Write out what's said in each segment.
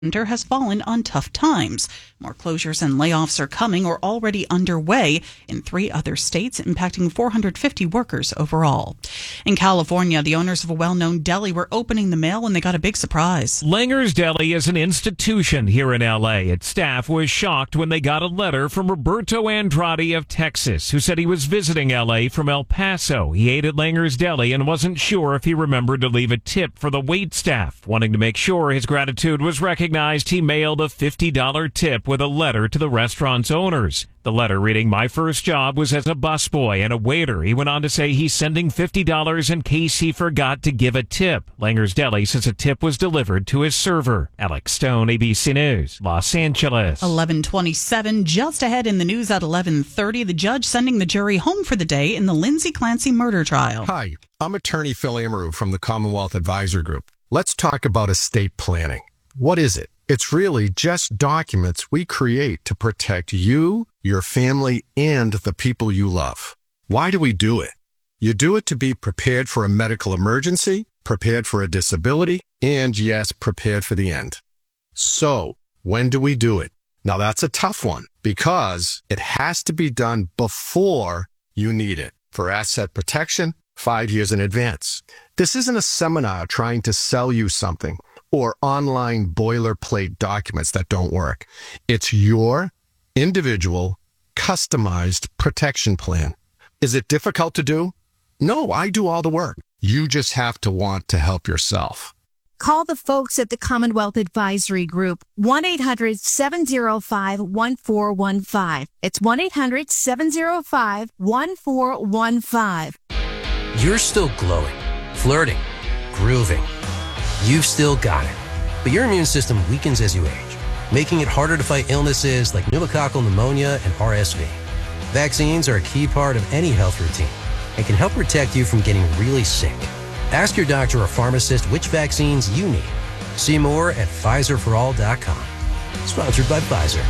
has fallen on tough times. More closures and layoffs are coming or already underway in 3 other states, impacting 450 workers overall. In California, the owners of a well-known deli were opening the mail when they got a big surprise. Langer's Deli is an institution here in L.A. Its staff was shocked when they got a letter from Roberto Andrade of Texas, who said he was visiting L.A. from El Paso. He ate at Langer's Deli and wasn't sure if he remembered to leave a tip for the wait staff. Wanting to make sure his gratitude was recognized, he mailed a $50 tip with a letter to the restaurant's owners. The letter reading, "My first job was as a busboy and a waiter." He went on to say he's sending $50 in case he forgot to give a tip. Langer's Deli says a tip was delivered to his server. Alex Stone, ABC News, Los Angeles. 11:27, just ahead in the news at 11:30, the judge sending the jury home for the day in the Lindsay Clancy murder trial. Hi, I'm attorney Phil Amaru from the Commonwealth Advisor Group. Let's talk about estate planning. What is it? It's really just documents we create to protect you, your family, and the people you love. Why do we do it? You do it to be prepared for a medical emergency, prepared for a disability, and yes, prepared for the end. So, when do we do it? Now that's a tough one because it has to be done before you need it. For asset protection, 5 years in advance. This isn't a seminar trying to sell you something or online boilerplate documents that don't work. It's your individual, customized protection plan. Is it difficult to do? No, I do all the work. You just have to want to help yourself. Call the folks at the Commonwealth Advisory Group, 1-800-705-1415. It's 1-800-705-1415. You're still glowing, flirting, grooving. You've still got it. But your immune system weakens as you age, making it harder to fight illnesses like pneumococcal pneumonia and RSV. Vaccines are a key part of any health routine and can help protect you from getting really sick. Ask your doctor or pharmacist which vaccines you need. See more at PfizerForAll.com. Sponsored by Pfizer.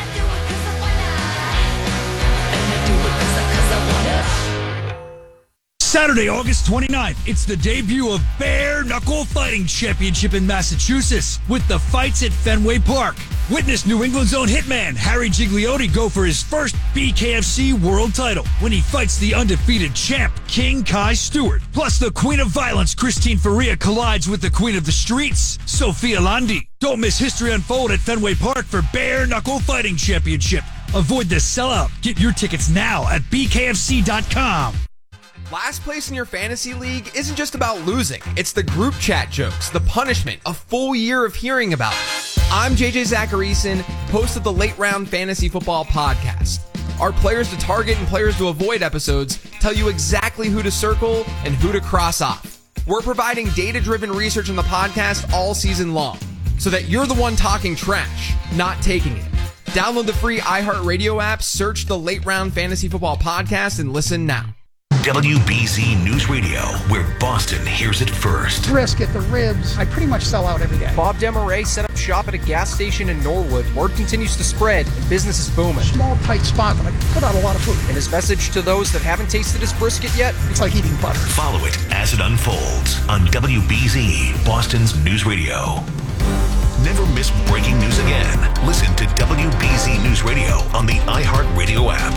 Saturday, August 29th, it's the debut of Bare Knuckle Fighting Championship in Massachusetts with the fights at Fenway Park. Witness New England's own hitman Harry Gigliotti go for his first BKFC world title when he fights the undefeated champ King Kai Stewart. Plus, the Queen of Violence Christine Faria collides with the Queen of the Streets, Sophia Landi. Don't miss history unfold at Fenway Park for Bare Knuckle Fighting Championship. Avoid the sellout. Get your tickets now at bkfc.com. Last place in your fantasy league isn't just about losing. It's the group chat jokes, the punishment, a full year of hearing about it. I'm JJ Zacharyson, host of the Late Round Fantasy Football Podcast. Our Players to Target and Players to Avoid episodes tell you exactly who to circle and who to cross off. We're providing data-driven research on the podcast all season long, so that you're the one talking trash, not taking it. Download the free iHeartRadio app, search the Late Round Fantasy Football Podcast, and listen now. WBZ News Radio, where Boston hears it first. Brisket, the ribs, I pretty much sell out every day. Bob Demaray set up shop at a gas station in Norwood. Word continues to spread, and business is booming. Small, tight spot, but I put out a lot of food. And his message to those that haven't tasted his brisket yet? It's like eating butter. Follow it as it unfolds on WBZ, Boston's News Radio. Never miss breaking news again. Listen to WBZ News Radio on the iHeartRadio app.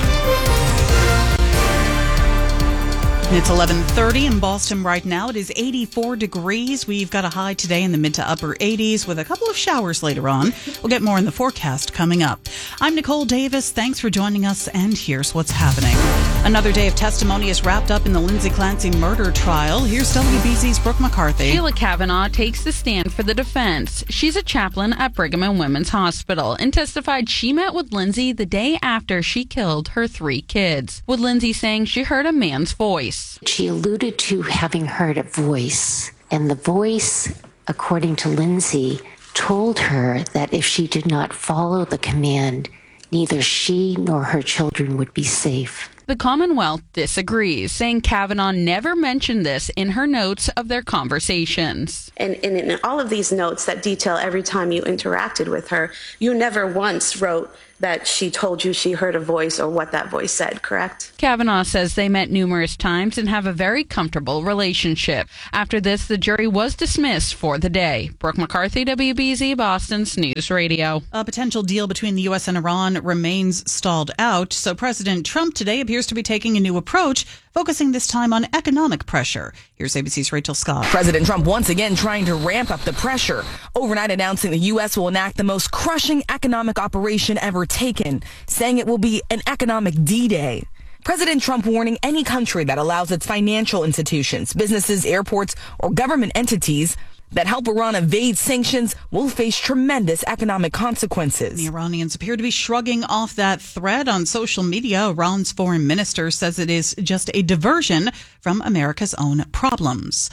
It's 11:30 in Boston right now. It is 84 degrees. We've got a high today in the mid to upper 80s with a couple of showers later on. We'll get more in the forecast coming up. I'm Nicole Davis. Thanks for joining us, and here's what's happening. Another day of testimony is wrapped up in the Lindsay Clancy murder trial. Here's WBZ's Brooke McCarthy. Sheila Kavanaugh takes the stand for the defense. She's a chaplain at Brigham and Women's Hospital and testified she met with Lindsay the day after she killed her 3 kids, with Lindsay saying she heard a man's voice. She alluded to having heard a voice, and the voice, according to Lindsay, told her that if she did not follow the command, neither she nor her children would be safe. The Commonwealth disagrees, saying Kavanaugh never mentioned this in her notes of their conversations. And in all of these notes that detail every time you interacted with her, you never once wrote that she told you she heard a voice or what that voice said, correct? Kavanaugh says they met numerous times and have a very comfortable relationship. After this, the jury was dismissed for the day. Brooke McCarthy, WBZ, Boston's News Radio. A potential deal between the U.S. and Iran remains stalled out, so President Trump today appears to be taking a new approach, focusing this time on economic pressure. Here's ABC's Rachel Scott. President Trump once again trying to ramp up the pressure, overnight announcing the U.S. will enact the most crushing economic operation ever taken, saying it will be an economic D-Day. President Trump warning any country that allows its financial institutions, businesses, airports, or government entities that help Iran evade sanctions will face tremendous economic consequences. The Iranians appear to be shrugging off that threat on social media. Iran's foreign minister says it is just a diversion from America's own problems.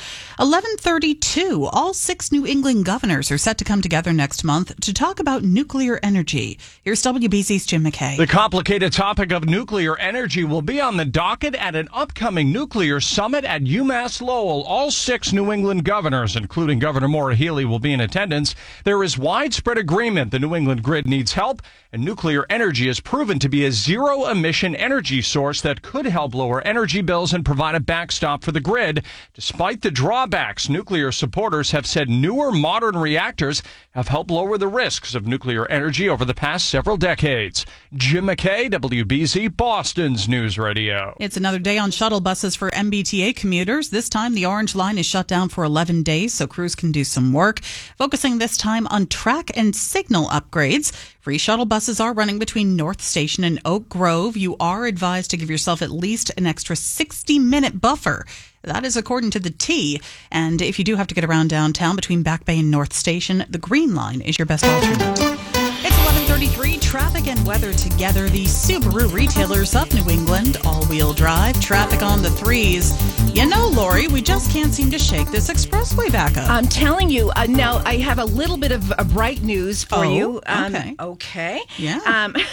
11:32. All 6 New England governors are set to come together next month to talk about nuclear energy. Here's WBZ's Jim McKay. The complicated topic of nuclear energy will be on the docket at an upcoming nuclear summit at UMass Lowell. All 6 New England governors, including Governor Maura Healey, will be in attendance. There is widespread agreement the New England grid needs help, and nuclear energy is proven to be a zero-emission energy source that could help lower energy bills and provide a backstop for the grid. Despite the drawbacks, nuclear supporters have said newer modern reactors have helped lower the risks of nuclear energy over the past several decades. Jim McKay, WBZ, Boston's News Radio. It's another day on shuttle buses for MBTA commuters. This time, the Orange Line is shut down for 11 days, so crews can do some work, focusing this time on track and signal upgrades. Free shuttle buses are running between North Station and Oak Grove. You are advised to give yourself at least an extra 60-minute buffer. That is according to the T. And if you do have to get around downtown between Back Bay and North Station, the Green Line is your best alternate. It's 11:33. Traffic and weather together. The Subaru retailers of New England, all-wheel drive, traffic on the 3s. You know, Lori, we just can't seem to shake this expressway back up. I'm telling you. Now, I have a little bit of bright news for you. Okay. Okay. Yeah.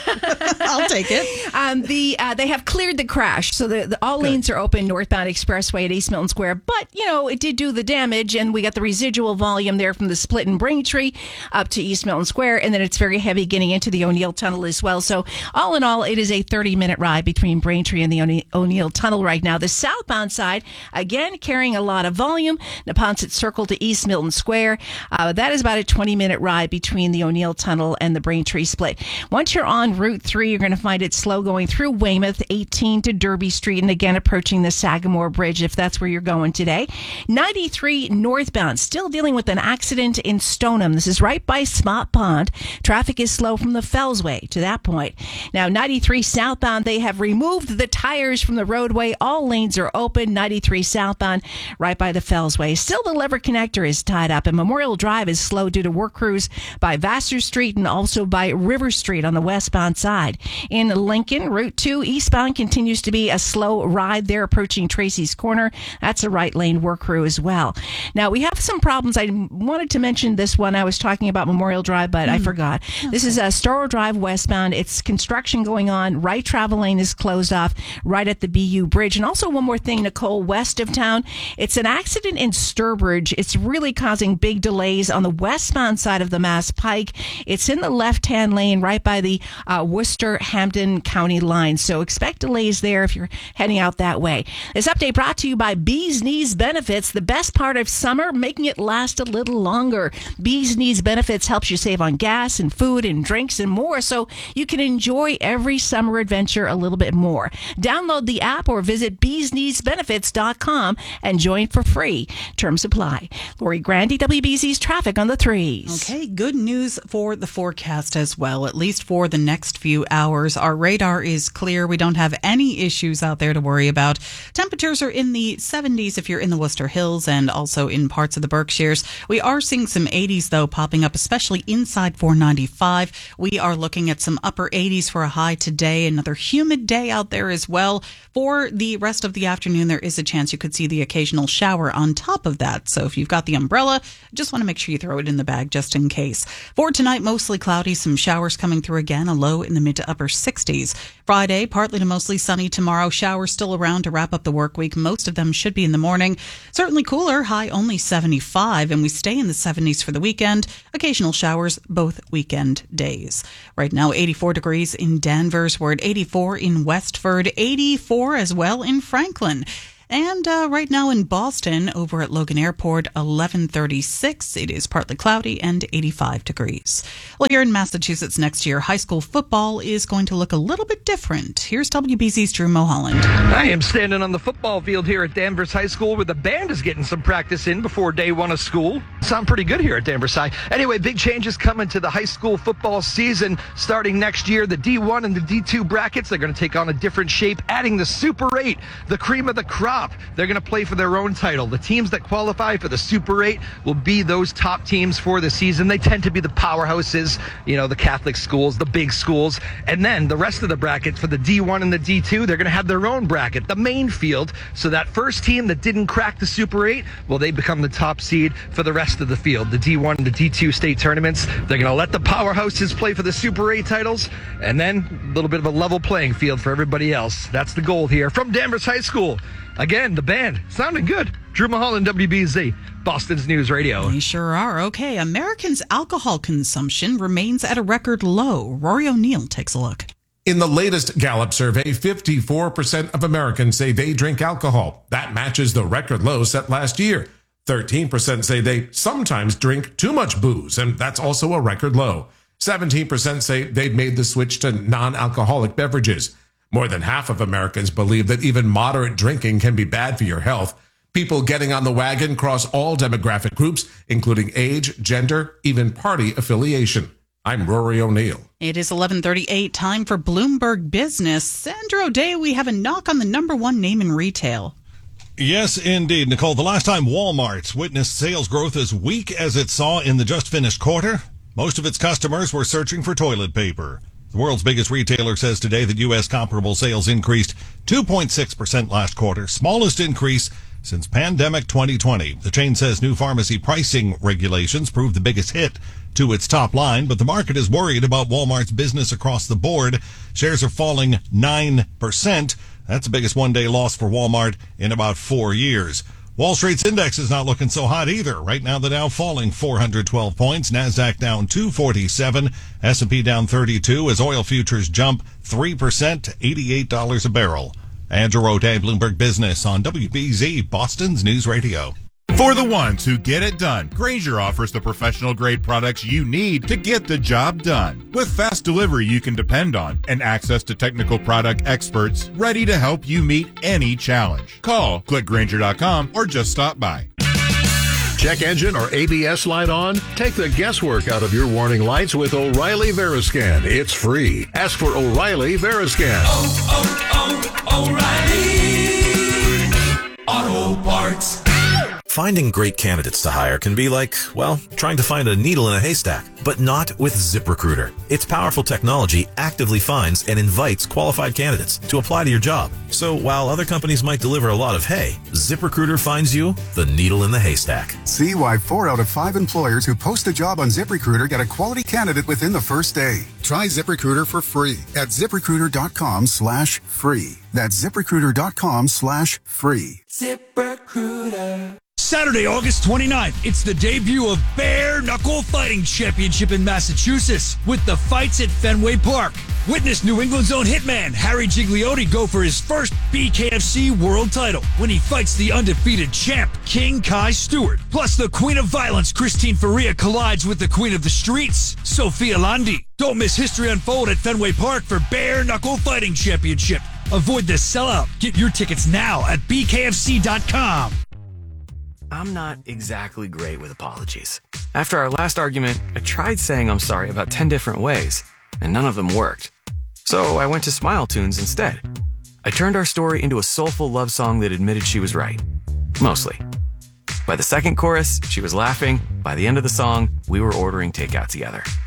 I'll take it. They have cleared the crash, so all lanes are open northbound expressway at East Milton Square. But, it did do the damage, and we got the residual volume there from the split in Braintree up to East Milton Square, and then it's very heavy getting into the O'Neill Tunnel as well. So all in all, it is a 30-minute ride between Braintree and the O'Neill Tunnel right now. The southbound side, again, carrying a lot of volume. Neponset Circle to East Milton Square. That is about a 20-minute ride between the O'Neill Tunnel and the Braintree split. Once you're on Route 3, you're going to find it slow going through Weymouth, 18 to Derby Street, and again approaching the Sagamore Bridge if that's where you're going today. 93 northbound, still dealing with an accident in Stoneham. This is right by Smart Pond. Traffic is slow from the Fellsway to that point. Now, 93 southbound, they have removed the tires from the roadway. All lanes are open. 93 southbound, right by the Fellsway. Still, the Lever Connector is tied up, and Memorial Drive is slow due to work crews by Vassar Street and also by River Street on the westbound side. In Lincoln, Route 2 eastbound continues to be a slow ride there approaching Tracy's Corner. That's a right lane work crew as well. Now, we have some problems. I wanted to mention this one. I was talking about Memorial Drive, but I forgot. Okay. This is Storrow Drive westbound. It's construction going on. Right travel lane is closed off right at the BU Bridge. And also one more thing, Nicole, west of town. It's an accident in Sturbridge. It's really causing big delays on the westbound side of the Mass Pike. It's in the left-hand lane right by the Worcester-Hampden County line. So expect delays there if you're heading out that way. This update brought to you by Bees Knees Benefits, the best part of summer, making it last a little longer. Bees Knees Benefits helps you save on gas and food and drinks and more, so you can enjoy every summer adventure a little bit more. Download the app or visit beeskneesbenefits.com and join for free. Terms apply. Lori Grandy, WBZ's traffic on the 3s. Okay, good news for the forecast as well, at least for the next few hours. Our radar is clear. We don't have any issues out there to worry about. Temperatures are in the 70s if you're in the Worcester Hills and also in parts of the Berkshires. We are seeing some 80s, though, popping up, especially inside 495. 75. We are looking at some upper 80s for a high today. Another humid day out there as well. For the rest of the afternoon, there is a chance you could see the occasional shower on top of that. So if you've got the umbrella, just want to make sure you throw it in the bag just in case. For tonight, mostly cloudy, some showers coming through again, a low in the mid to upper 60s. Friday, partly to mostly sunny tomorrow. Showers still around to wrap up the work week. Most of them should be in the morning. Certainly cooler, high only 75, and we stay in the 70s for the weekend. Occasional showers both weekend days. Right now, 84 degrees in Danvers. We're at 84 in Westford, 84 as well in Franklin. And right now in Boston, over at Logan Airport, 11:36. It is partly cloudy and 85 degrees. Well, here in Massachusetts next year, high school football is going to look a little bit different. Here's WBZ's Drew Mulholland. I am standing on the football field here at Danvers High School where the band is getting some practice in before day one of school. Sound pretty good here at Danvers High. Anyway, big changes coming to the high school football season starting next year. The D1 and the D2 brackets, they're going to take on a different shape, adding the Super 8, the cream of the crop. They're going to play for their own title. The teams that qualify for the Super 8 will be those top teams for the season. They tend to be the powerhouses, the Catholic schools, the big schools. And then the rest of the brackets for the D1 and the D2, they're going to have their own bracket, the main field. So that first team that didn't crack the Super 8, well, they become the top seed for the rest of the field. The D1 and the D2 state tournaments, they're going to let the powerhouses play for the Super 8 titles. And then a little bit of a level playing field for everybody else. That's the goal here from Danvers High School. Again, the band sounding good. Drew Mulholland, WBZ, Boston's News Radio. They sure are. Okay, Americans' alcohol consumption remains at a record low. Rory O'Neill takes a look. In the latest Gallup survey, 54% of Americans say they drink alcohol. That matches the record low set last year. 13% say they sometimes drink too much booze, and that's also a record low. 17% say they've made the switch to non-alcoholic beverages. More than half of Americans believe that even moderate drinking can be bad for your health. People getting on the wagon cross all demographic groups, including age, gender, even party affiliation. I'm Rory O'Neill. It is 11:38, time for Bloomberg Business. Sandra O'Day, we have a knock on the number one name in retail. Yes, indeed, Nicole. The last time Walmart witnessed sales growth as weak as it saw in the just finished quarter, most of its customers were searching for toilet paper. The world's biggest retailer says today that U.S. comparable sales increased 2.6% last quarter, smallest increase since pandemic 2020. The chain says new pharmacy pricing regulations proved the biggest hit to its top line, but the market is worried about Walmart's business across the board. Shares are falling 9%. That's the biggest one-day loss for Walmart in about 4 years. Wall Street's index is not looking so hot either. Right now, the Dow falling 412 points, NASDAQ down 247, S&P down 32 as oil futures jump 3% to $88 a barrel. Andrew O'Day, Bloomberg Business on WBZ, Boston's News Radio. For the ones who get it done, Grainger offers the professional-grade products you need to get the job done. With fast delivery you can depend on and access to technical product experts ready to help you meet any challenge. Call, click Grainger.com, or just stop by. Check engine or ABS light on? Take the guesswork out of your warning lights with O'Reilly Veriscan. It's free. Ask for O'Reilly Veriscan. O'Reilly Auto Parts. Finding great candidates to hire can be like, well, trying to find a needle in a haystack, but not with ZipRecruiter. Its powerful technology actively finds and invites qualified candidates to apply to your job. So while other companies might deliver a lot of hay, ZipRecruiter finds you the needle in the haystack. See why 4 out of 5 employers who post a job on ZipRecruiter get a quality candidate within the first day. Try ZipRecruiter for free at ZipRecruiter.com/free. That's ZipRecruiter.com/free. ZipRecruiter. Saturday, August 29th, it's the debut of Bare Knuckle Fighting Championship in Massachusetts with the fights at Fenway Park. Witness New England's own hitman Harry Gigliotti go for his first BKFC world title when he fights the undefeated champ King Kai Stewart. Plus, the Queen of Violence Christine Faria collides with the Queen of the Streets Sophia Landi. Don't miss history unfold at Fenway Park for Bare Knuckle Fighting Championship. Avoid the sellout. Get your tickets now at BKFC.com. I'm not exactly great with apologies. After our last argument, I tried saying I'm sorry about 10 different ways, and none of them worked. So I went to Smile Tunes instead. I turned our story into a soulful love song that admitted she was right. Mostly. By the second chorus, she was laughing. By the end of the song, we were ordering takeout together. Turns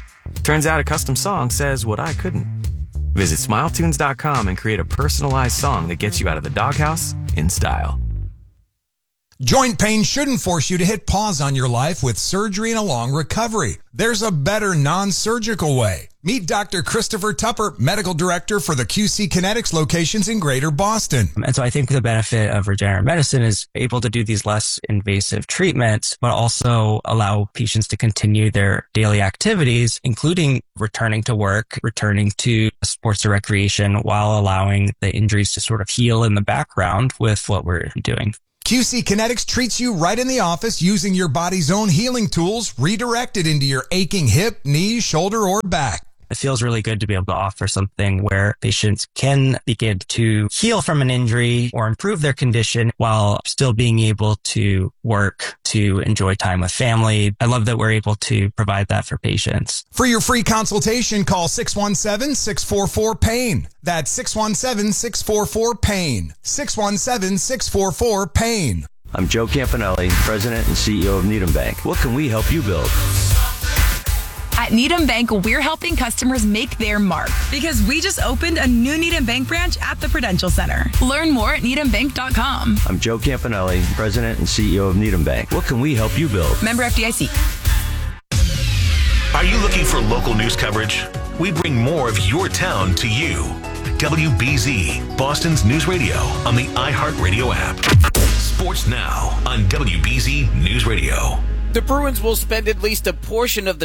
Turns out a custom song says what I couldn't. Visit SmileTunes.com and create a personalized song that gets you out of the doghouse in style. Joint pain shouldn't force you to hit pause on your life with surgery and a long recovery. There's a better non-surgical way. Meet Dr. Christopher Tupper, Medical Director for the QC Kinetics locations in Greater Boston. And so I think the benefit of regenerative medicine is able to do these less invasive treatments, but also allow patients to continue their daily activities, including returning to work, returning to sports or recreation, while allowing the injuries to sort of heal in the background with what we're doing. QC Kinetics treats you right in the office using your body's own healing tools redirected into your aching hip, knee, shoulder, or back. It feels really good to be able to offer something where patients can begin to heal from an injury or improve their condition while still being able to work, to enjoy time with family. I love that we're able to provide that for patients. For your free consultation, call 617-644-PAIN. That's 617-644-PAIN. 617-644-PAIN. I'm Joe Campanelli, President and CEO of Needham Bank. What can we help you build? At Needham Bank, we're helping customers make their mark because we just opened a new Needham Bank branch at the Prudential Center. Learn more at needhambank.com. I'm Joe Campanelli, President and CEO of Needham Bank. What can we help you build? Member FDIC. Are you looking for local news coverage? We bring more of your town to you. WBZ, Boston's news radio on the iHeartRadio app. Sports now on WBZ News Radio. The Bruins will spend at least a portion of the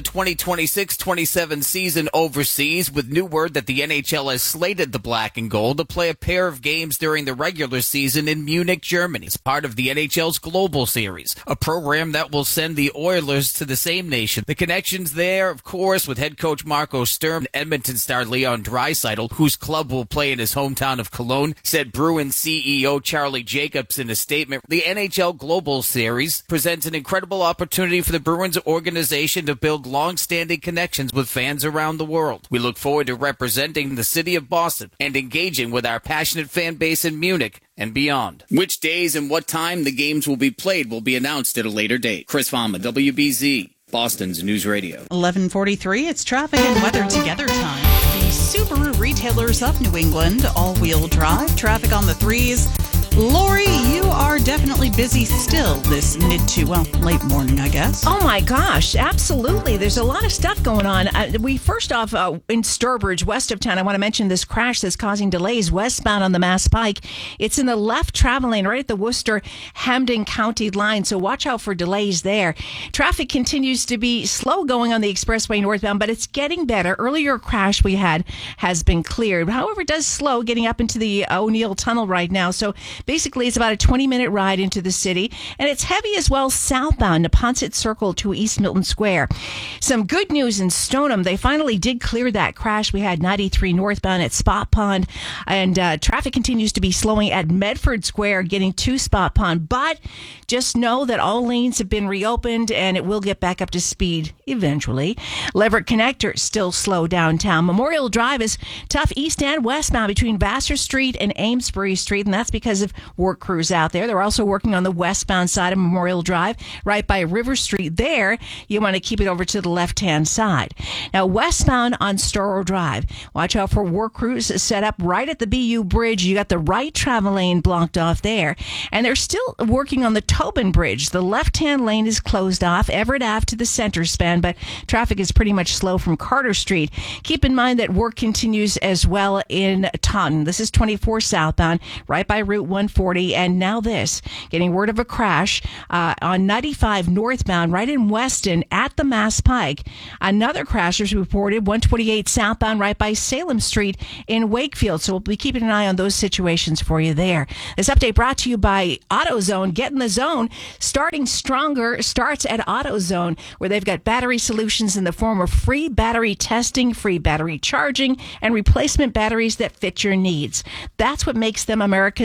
2026-27 season overseas, with new word that the NHL has slated the black and gold to play a pair of games during the regular season in Munich, Germany, as part of the NHL's Global Series, a program that will send the Oilers to the same nation. The connections there, of course, with head coach Marco Sturm, Edmonton star Leon Draisaitl, whose club will play in his hometown of Cologne, said Bruins CEO Charlie Jacobs in a statement. The NHL Global Series presents an incredible opportunity for the Bruins organization to build long-standing connections with fans around the world. We look forward to representing the city of Boston and engaging with our passionate fan base in Munich and beyond. Which days and what time the games will be played will be announced at a later date. Chris Fama, WBZ, Boston's News Radio. 11:43, it's traffic and weather together time. The Subaru retailers of New England, all-wheel drive, traffic on the threes. Lori, you are definitely busy still this late morning, I guess. Oh my gosh, absolutely. There's a lot of stuff going on. We first off, in Sturbridge, west of town, I want to mention this crash that's causing delays westbound on the Mass Pike. It's in the left travel lane right at the Worcester-Hamden County line, so watch out for delays there. Traffic continues to be slow going on the expressway northbound, but it's getting better. Earlier crash we had has been cleared. However, it does slow getting up into the O'Neill Tunnel right now, so basically, it's about a 20-minute ride into the city, and it's heavy as well southbound, Neponset Circle to East Milton Square. Some good news in Stoneham. They finally did clear that crash. We had 93 northbound at Spot Pond, and traffic continues to be slowing at Medford Square, getting to Spot Pond. But just know that all lanes have been reopened, and it will get back up to speed eventually. Leverett Connector still slow downtown. Memorial Drive is tough east and westbound between Vassar Street and Amesbury Street, and that's because of work crews out there. They're also working on the westbound side of Memorial Drive, right by River Street. There, you want to keep it over to the left-hand side. Now, westbound on Storrow Drive, watch out for work crews set up right at the BU Bridge. You got the right travel lane blocked off there, and they're still working on the Tobin Bridge. The left-hand lane is closed off, Everett Ave to the center span, but traffic is pretty much slow from Carter Street. Keep in mind that work continues as well in Taunton. This is 24 southbound, right by Route 140, and now this, getting word of a crash on 95 northbound right in Weston at the Mass Pike. Another crash is reported 128 southbound right by Salem Street in Wakefield, so we'll be keeping an eye on those situations for you there. This update brought to you by AutoZone. Get in the zone. Starting stronger starts at AutoZone, where they've got battery solutions in the form of free battery testing, free battery charging, and replacement batteries that fit your needs. That's what makes them America's #1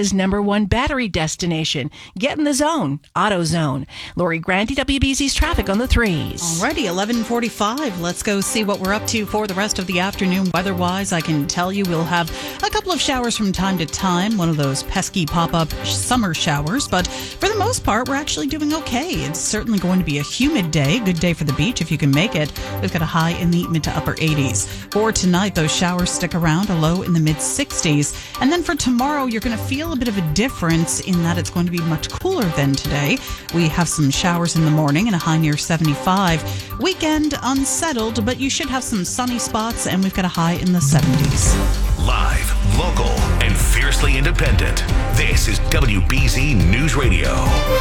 one battery destination. Get in the zone. AutoZone. Lori Grandi, WBZ's traffic on the 3s. Alrighty, 11:45. Let's go see what we're up to for the rest of the afternoon. Weather-wise, I can tell you we'll have a couple of showers from time to time, one of those pesky pop-up summer showers, but for the most part, we're actually doing okay. It's certainly going to be a humid day. Good day for the beach if you can make it. We've got a high in the mid to upper 80s. For tonight, those showers stick around, a low in the mid 60s. And then for tomorrow, you're going to feel a bit of a difference in that it's going to be much cooler than today. We have some showers in the morning and a high near 75. Weekend unsettled, but you should have some sunny spots, and we've got a high in the 70s. Live, local, and fiercely independent. This is WBZ News Radio.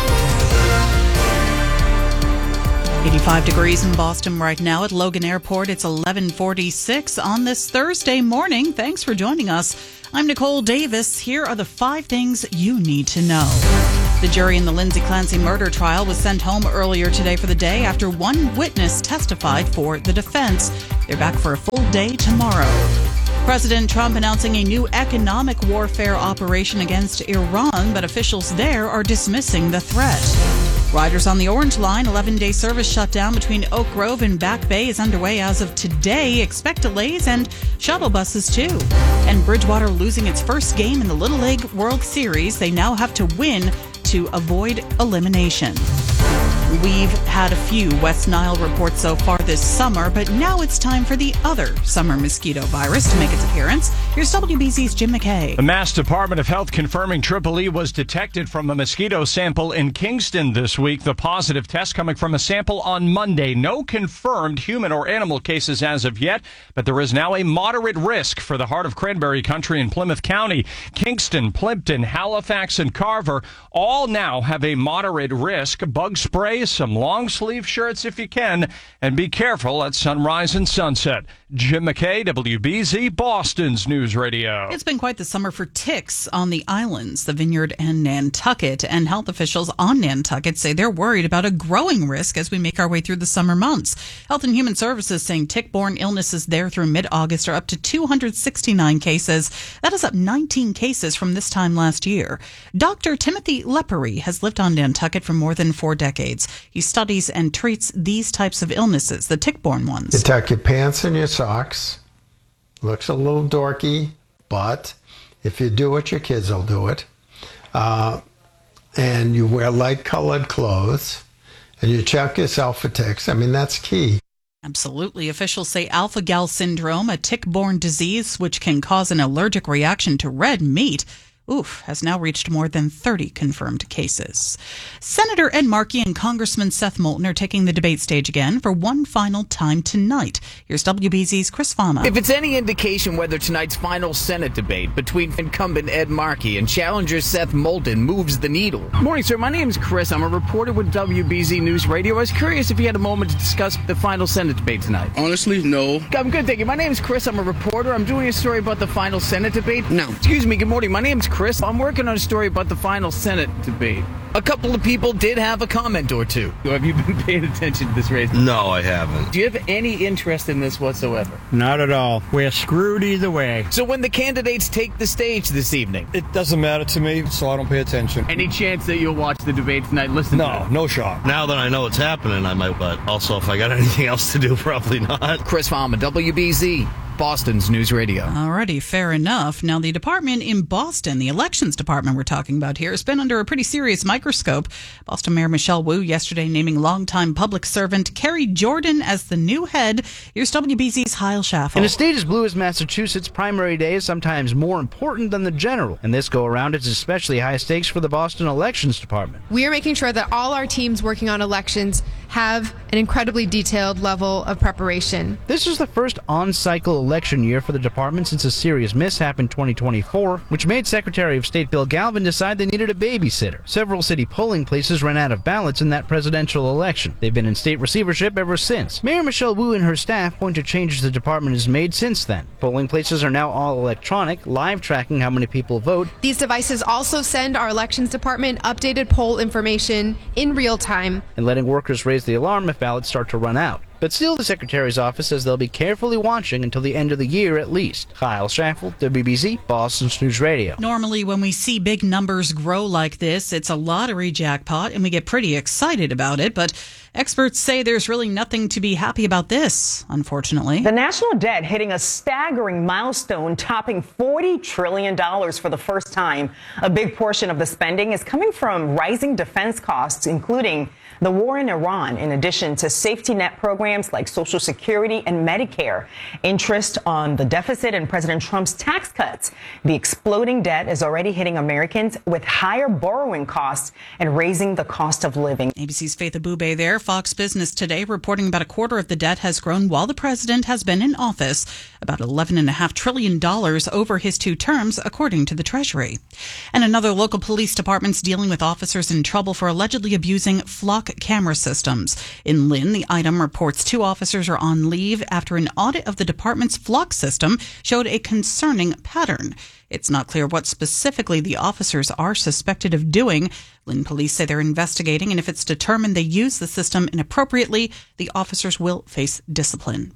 85 degrees in Boston right now at Logan Airport. It's 11:46 on this Thursday morning. Thanks for joining us. I'm Nicole Davis. Here are the 5 things you need to know. The jury in the Lindsay Clancy murder trial was sent home earlier today for the day after one witness testified for the defense. They're back for a full day tomorrow. President Trump announcing a new economic warfare operation against Iran, but officials there are dismissing the threat. Riders on the Orange Line, 11-day service shutdown between Oak Grove and Back Bay is underway as of today. Expect delays and shuttle buses too. And Bridgewater losing its first game in the Little League World Series. They now have to win to avoid elimination. We've had a few West Nile reports so far this summer, but now it's time for the other summer mosquito virus to make its appearance. Here's WBZ's Jim McKay. The Mass Department of Health confirming Triple E was detected from a mosquito sample in Kingston this week. The positive test coming from a sample on Monday. No confirmed human or animal cases as of yet, but there is now a moderate risk for the heart of Cranberry Country in Plymouth County. Kingston, Plimpton, Halifax, and Carver all now have a moderate risk. Bug spray, some long sleeve shirts if you can, and be careful at sunrise and sunset. Jim McKay, WBZ, Boston's News Radio. It's been quite the summer for ticks on the islands, the Vineyard and Nantucket, and health officials on Nantucket say they're worried about a growing risk as we make our way through the summer months. Health and Human Services saying tick-borne illnesses there through mid-August are up to 269 cases. That is up 19 cases from this time last year. Dr. Timothy Leppery has lived on Nantucket for more than 4 decades. He studies and treats these types of illnesses, the tick-borne ones. You tuck your pants and your socks. Looks a little dorky, but if you do it, your kids will do it. And you wear light-colored clothes, and you check yourself for ticks. I mean, that's key. Absolutely. Officials say alpha-gal syndrome, a tick-borne disease which can cause an allergic reaction to red meat, has now reached more than 30 confirmed cases. Senator Ed Markey and Congressman Seth Moulton are taking the debate stage again for one final time tonight. Here's WBZ's Chris Fama. If it's any indication whether tonight's final Senate debate between incumbent Ed Markey and challenger Seth Moulton moves the needle. Morning, sir. My name is Chris. I'm a reporter with WBZ News Radio. I was curious if you had a moment to discuss the final Senate debate tonight. Honestly, no. I'm good, thank you. My name is Chris. I'm a reporter. I'm doing a story about the final Senate debate. No. Excuse me. Good morning. My name is Chris. I'm working on a story about the final Senate debate. A couple of people did have a comment or two. Have you been paying attention to this race? No, I haven't. Do you have any interest in this whatsoever? Not at all. We're screwed either way. So when the candidates take the stage this evening? It doesn't matter to me, so I don't pay attention. Any chance that you'll watch the debate tonight? Listen to it? No shot. Now that I know what's happening, I might, but also if I got anything else to do, probably not. Chris Fama, WBZ. Boston's News Radio. Alrighty, fair enough. Now, the department in Boston, the elections department we're talking about here, has been under a pretty serious microscope. Boston Mayor Michelle Wu yesterday naming longtime public servant Kerry Jordan as the new head. Here's WBZ's Heil Schaffel. In a state as blue as Massachusetts, primary day is sometimes more important than the general. And this go-around, it's especially high stakes for the Boston Elections Department. We are making sure that all our teams working on elections have an incredibly detailed level of preparation. This is the first on-cycle election year for the department since a serious mishap in 2024, which made Secretary of State Bill Galvin decide they needed a babysitter. Several city polling places ran out of ballots in that presidential election. They've been in state receivership ever since. Mayor Michelle Wu and her staff point to changes the department has made since then. Polling places are now all electronic, live tracking how many people vote. These devices also send our elections department updated poll information in real time. And letting workers raise the alarm if ballots start to run out. But still, the Secretary's office says they'll be carefully watching until the end of the year at least. Kyle Schafel, WBZ, Boston's News Radio. Normally, when we see big numbers grow like this, it's a lottery jackpot, and we get pretty excited about it. But experts say there's really nothing to be happy about this, unfortunately. The national debt hitting a staggering milestone, topping $40 trillion for the first time. A big portion of the spending is coming from rising defense costs, including the war in Iran, in addition to safety net programs like Social Security and Medicare. Interest on the deficit and President Trump's tax cuts. The exploding debt is already hitting Americans with higher borrowing costs and raising the cost of living. ABC's Faith Abube there. Fox Business Today reporting about a quarter of the debt has grown while the president has been in office, about $11.5 trillion over his 2 terms, according to the Treasury. And another local police department's dealing with officers in trouble for allegedly abusing flock camera systems. In Lynn, the item reports 2 officers are on leave after an audit of the department's flock system showed a concerning pattern. It's not clear what specifically the officers are suspected of doing. Lynn police say they're investigating, and if it's determined they use the system inappropriately, the officers will face discipline.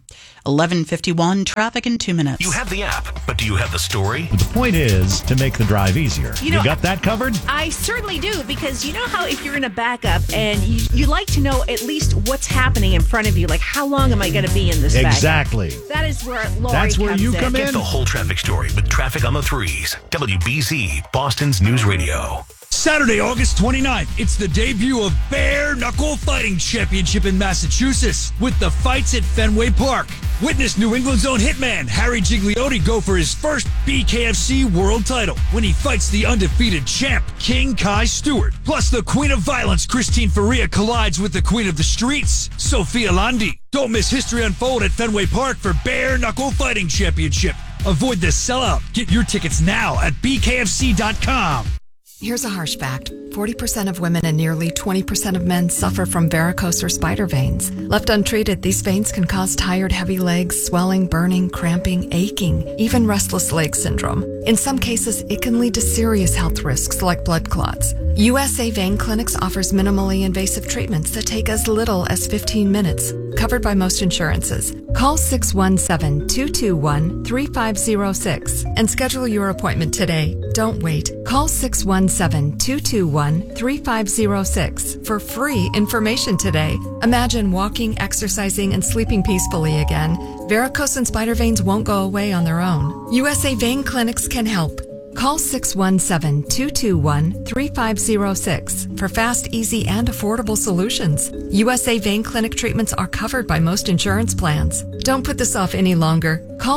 11:51, traffic in 2 minutes. You have the app, but do you have the story? The point is to make the drive easier. You got that covered? I certainly do, because you know how if you're in a backup and you like to know at least what's happening in front of you, like how long am I going to be in this Exactly. backup? That is where Lori That's where comes you in. come in. Get the whole traffic story with Traffic on the Threes. WBZ, Boston's News Radio. Saturday, August 29th, it's the debut of Bare Knuckle Fighting Championship in Massachusetts with the fights at Fenway Park. Witness New England's own hitman Harry Gigliotti go for his first BKFC world title when he fights the undefeated champ King Kai Stewart. Plus, the Queen of Violence Christine Faria collides with the Queen of the Streets, Sophia Landi. Don't miss history unfold at Fenway Park for Bare Knuckle Fighting Championship. Avoid the sellout. Get your tickets now at bkfc.com. Here's a harsh fact. 40% of women and nearly 20% of men suffer from varicose or spider veins. Left untreated, these veins can cause tired, heavy legs, swelling, burning, cramping, aching, even restless leg syndrome. In some cases, it can lead to serious health risks like blood clots. USA Vein Clinics offers minimally invasive treatments that take as little as 15 minutes, covered by most insurances. Call 617-221-3506 and schedule your appointment today. Don't wait. Call 617-221-3506 for free information today. Imagine walking, exercising, and sleeping peacefully again. Varicose and spider veins won't go away on their own. USA Vein Clinics can help. Call 617-221-3506 for fast, easy, and affordable solutions. USA Vein Clinic treatments are covered by most insurance plans. Don't put this off any longer. Call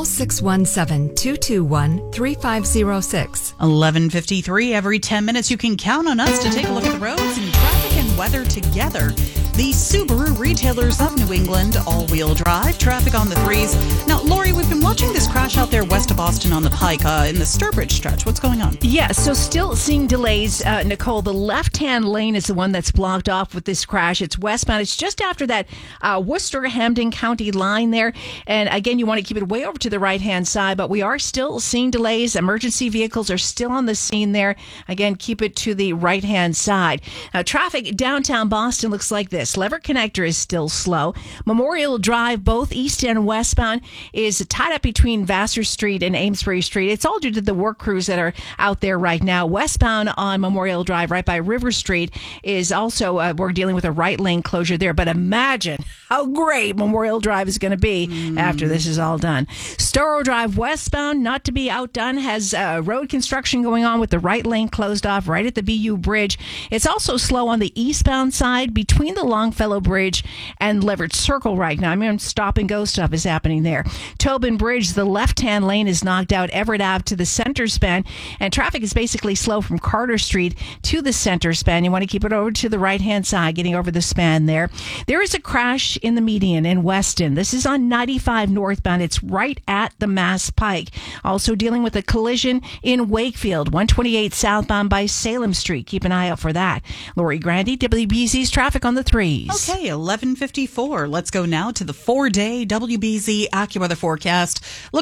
617-221-3506. 11:53, every 10 minutes you can count on us to take a look at the roads and traffic and weather together. The Subaru retailers of New England, all-wheel drive, traffic on the threes. Now, Lori, we've been watching this crash out there west of Boston on the Pike in the Sturbridge stretch. What's going on? Yeah, so still seeing delays, Nicole. The left-hand lane is the one that's blocked off with this crash. It's westbound. It's just after that Worcester-Hampden County line there. And again, you want to keep it way over to the right-hand side, but we are still seeing delays. Emergency vehicles are still on the scene there. Again, keep it to the right-hand side. Traffic downtown Boston looks like this. Lever Connector is still slow. Memorial Drive, both east and westbound, is tied up between Vassar Street and Amesbury Street. It's all due to the work crews that are out there right now. Westbound on Memorial Drive, right by River Street, is also, we're dealing with a right lane closure there. But imagine how great Memorial Drive is going to be after this is all done. Storrow Drive westbound, not to be outdone, has road construction going on with the right lane closed off right at the BU Bridge. It's also slow on the eastbound side between the Longfellow Bridge and Leverett Circle right now. I mean, stop and go stuff is happening there. Tobin Bridge, the left-hand lane is knocked out. Everett Ave to the center span, and traffic is basically slow from Carter Street to the center span. You want to keep it over to the right-hand side, getting over the span there. There is a crash in the median in Weston. This is on 95 northbound. It's right at the Mass Pike. Also dealing with a collision in Wakefield, 128 southbound by Salem Street. Keep an eye out for that. Lori Grandy, WBZ's Traffic on the Threes. Okay, 11:54. Let's go now to the 4-day WBZ AccuWeather forecast. Look ahead into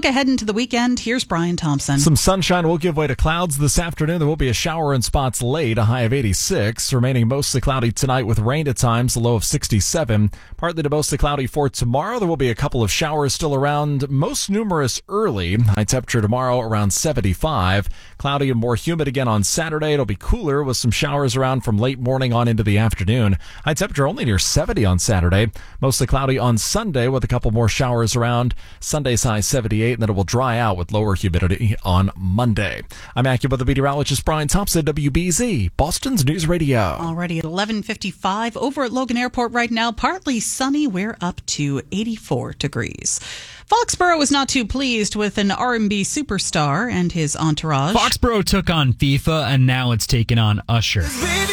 to the weekend. Here's Brian Thompson. Some sunshine will give way to clouds this afternoon. There will be a shower in spots late, a high of 86. Remaining mostly cloudy tonight with rain at times, a low of 67. Partly to mostly cloudy for tomorrow. There will be a couple of showers still around, most numerous early. High temperature tomorrow around 75. Cloudy and more humid again on Saturday. It'll be cooler with some showers around from late morning on into the afternoon. High temperature only near 70 on Saturday. Mostly cloudy on Sunday with a couple more showers around. Sunday's high 78, and then it will dry out with lower humidity on Monday. I'm AccuWeather meteorologist Brian Thompson, WBZ, Boston's News Radio. Already at 11:55 over at Logan Airport right now, partly sunny. We're up to 84 degrees. Foxborough was not too pleased with an R&B superstar and his entourage. Foxborough took on FIFA, and now it's taken on Usher.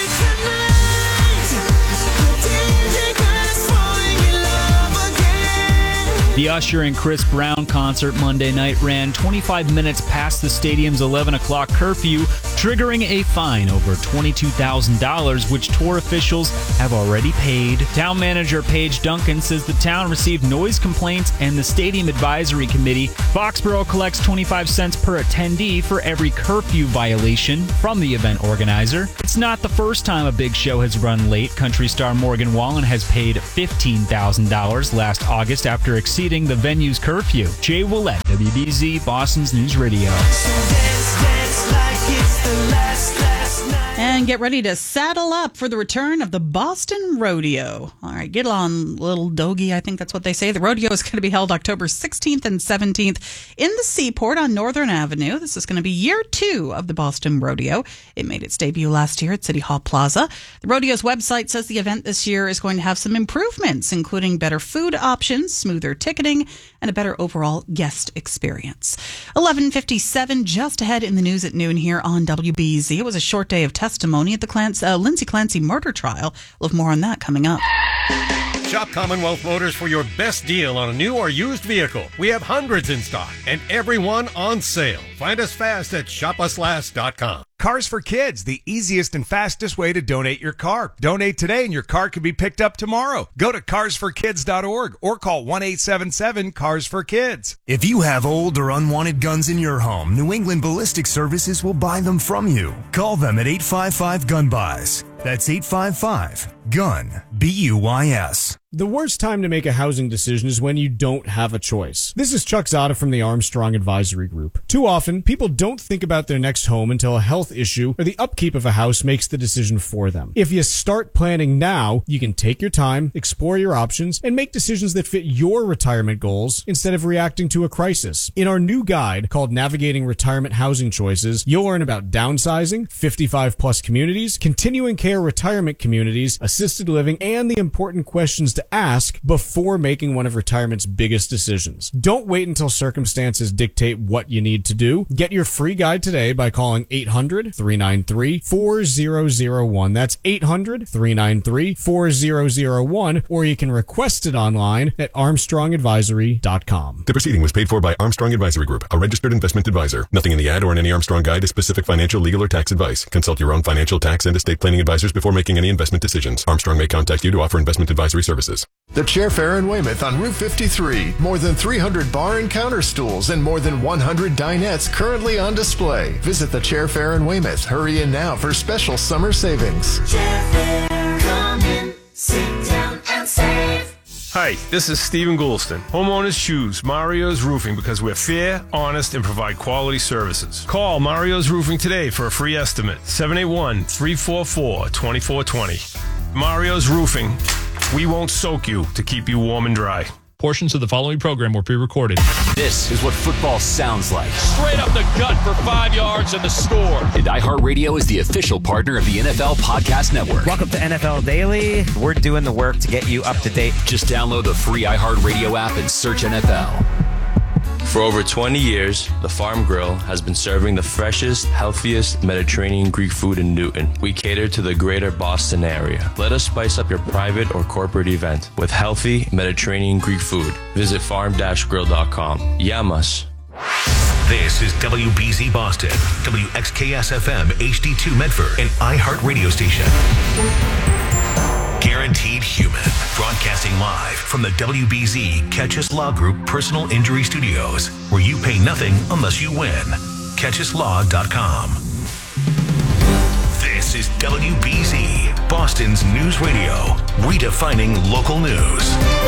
The Usher and Chris Brown concert Monday night ran 25 minutes past the stadium's 11 o'clock curfew, triggering a fine over $22,000, which tour officials have already paid. Town manager Paige Duncan says the town received noise complaints and the Stadium Advisory Committee. Foxborough collects 25 cents per attendee for every curfew violation from the event organizer. It's not the first time a big show has run late. Country star Morgan Wallen has paid $15,000 last August after exceeding the venue's curfew. Jay Willett, WBZ, Boston's News Radio. And get ready to saddle up for the return of the Boston Rodeo. All right, get on, little doggy. I think that's what they say. The rodeo is going to be held October 16th and 17th in the Seaport on Northern Avenue. This is going to be year 2 of the Boston Rodeo. It made its debut last year at City Hall Plaza. The rodeo's website says the event this year is going to have some improvements, including better food options, smoother ticketing, and a better overall guest experience. 11:57, just ahead in the news at noon here on WBZ. It was a short day of testimony at the Lindsay Clancy murder trial. We'll have more on that coming up. Shop Commonwealth Motors for your best deal on a new or used vehicle. We have hundreds in stock and every one on sale. Find us fast at shopuslast.com. Cars for Kids, the easiest and fastest way to donate your car. Donate today and your car can be picked up tomorrow. Go to carsforkids.org or call 1-877-CARS-FOR-KIDS. If you have old or unwanted guns in your home, New England Ballistic Services will buy them from you. Call them at 855-GUN-BUYS. That's 855-GUN-BUYS. The worst time to make a housing decision is when you don't have a choice. This is Chuck Zada from the Armstrong Advisory Group. Too often, people don't think about their next home until a health issue or the upkeep of a house makes the decision for them. If you start planning now, you can take your time, explore your options, and make decisions that fit your retirement goals instead of reacting to a crisis. In our new guide called Navigating Retirement Housing Choices, you'll learn about downsizing, 55-plus communities, continuing care retirement communities, assisted living, and the important questions to ask before making one of retirement's biggest decisions. Don't wait until circumstances dictate what you need to do. Get your free guide today by calling 800-393-4001. That's 800-393-4001, or you can request it online at armstrongadvisory.com. The proceeding was paid for by Armstrong Advisory Group, a registered investment advisor. Nothing in the ad or in any Armstrong guide is specific financial, legal, or tax advice. Consult your own financial, tax, and estate planning advisors before making any investment decisions. Armstrong may contact you to offer investment advisory services. The Chair Fair in Weymouth on Route 53. More than 300 bar and counter stools and more than 100 dinettes currently on display. Visit the Chair Fair in Weymouth. Hurry in now for special summer savings. Chair Fair, come in, sit down and save. Hi, this is Stephen Goulston. Homeowners choose Mario's Roofing because we're fair, honest, and provide quality services. Call Mario's Roofing today for a free estimate. 781-344-2420. Mario's Roofing. We won't soak you to keep you warm and dry. Portions of the following program were pre-recorded. This is what football sounds like. Straight up the gut for 5 yards and the score. And iHeartRadio is the official partner of the NFL Podcast Network. Welcome to NFL Daily. We're doing the work to get you up to date. Just download the free iHeartRadio app and search NFL. For over 20 years, the Farm Grill has been serving the freshest, healthiest Mediterranean Greek food in Newton. We cater to the greater Boston area. Let us spice up your private or corporate event with healthy Mediterranean Greek food. Visit farm-grill.com. Yamas. This is WBZ Boston, WXKS FM HD2 Medford, and iHeart Radio Station. Guaranteed Human. Broadcasting live from the WBZ Catchus Law Group Personal Injury Studios, where you pay nothing unless you win. CatchusLaw.com. This is WBZ, Boston's news radio, redefining local news.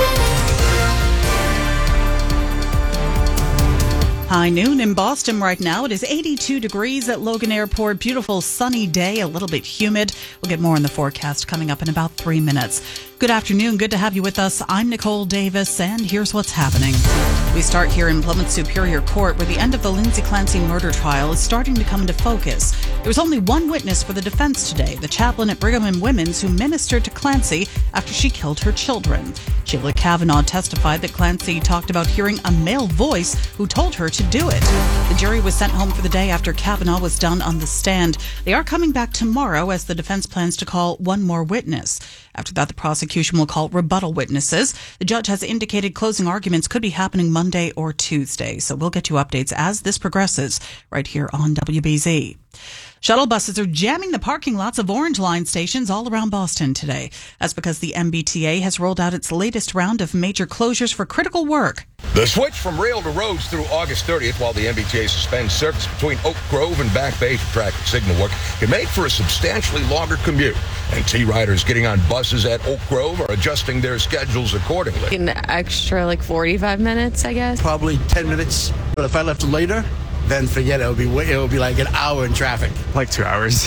High noon in Boston right now. It is 82 degrees at Logan Airport. Beautiful sunny day, a little bit humid. We'll get more on the forecast coming up in about 3 minutes. Good afternoon. Good to have you with us. I'm Nicole Davis, and here's what's happening. We start here in Plymouth Superior Court, where the end of the Lindsay Clancy murder trial is starting to come into focus. There was only one witness for the defense today, the chaplain at Brigham and Women's who ministered to Clancy after she killed her children. Sheila Kavanaugh testified that Clancy talked about hearing a male voice who told her to do it. The jury was sent home for the day after Kavanaugh was done on the stand. They are coming back tomorrow as the defense plans to call one more witness. After that, the prosecution will call rebuttal witnesses. The judge has indicated closing arguments could be happening Monday or Tuesday. So we'll get you updates as this progresses right here on WBZ. Shuttle buses are jamming the parking lots of Orange Line stations all around Boston today. That's because the MBTA has rolled out its latest round of major closures for critical work. The switch from rail to roads through August 30th, while the MBTA suspends service between Oak Grove and Back Bay for traffic signal work, can make for a substantially longer commute. And T-riders getting on buses at Oak Grove are adjusting their schedules accordingly. An extra 45 minutes, I guess. Probably 10 minutes. But if I left later, then forget it. It'll be like an hour in traffic. Like 2 hours.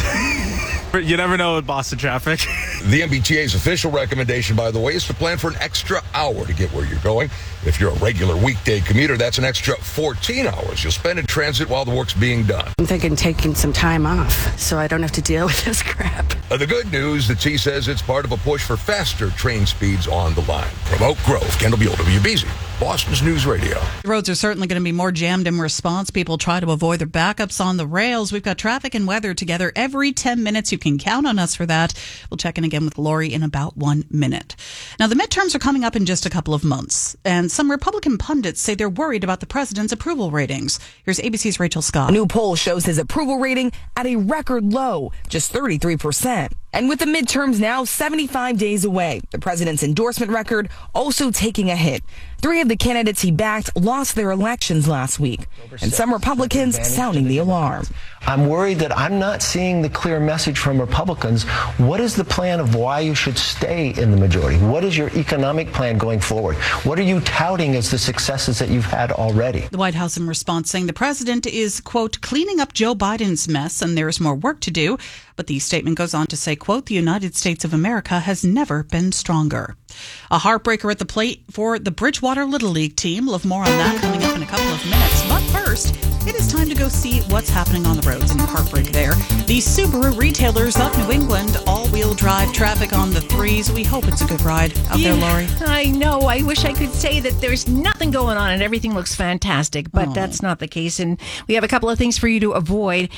You never know with Boston traffic. The MBTA's official recommendation, by the way, is to plan for an extra hour to get where you're going. If you're a regular weekday commuter, that's an extra 14 hours you'll spend in transit while the work's being done. I'm thinking taking some time off so I don't have to deal with this crap. The good news, the T says it's part of a push for faster train speeds on the line. From Oak Grove, Kendall Buell, WBZ, Boston's News Radio. The roads are certainly going to be more jammed in response. People try to avoid their backups on the rails. We've got traffic and weather together every 10 minutes. You can count on us for that. We'll check in again with Lori in about 1 minute. Now, the midterms are coming up in just a couple of months, and some Republican pundits say they're worried about the president's approval ratings. Here's ABC's Rachel Scott. A new poll shows his approval rating at a record low, just 33%. And with the midterms now 75 days away, the president's endorsement record also taking a hit. 3 of the candidates he backed lost their elections last week, and some Republicans sounding the alarm. I'm worried that I'm not seeing the clear message from Republicans. What is the plan of why you should stay in the majority? What is your economic plan going forward? What are you touting as the successes that you've had already? The White House in response saying the president is, quote, cleaning up Joe Biden's mess and there is more work to do. But the statement goes on to say, quote, the United States of America has never been stronger. A heartbreaker at the plate for the Bridgewater Little League team. We'll have more on that coming up in a couple of minutes. But first, it is time to go see what's happening on the roads and heartbreak there. The Subaru retailers of New England, all-wheel drive traffic on the 3s. We hope it's a good ride out there, Lori. I know. I wish I could say that there's nothing going on and everything looks fantastic, but that's not the case. And we have a couple of things for you to avoid.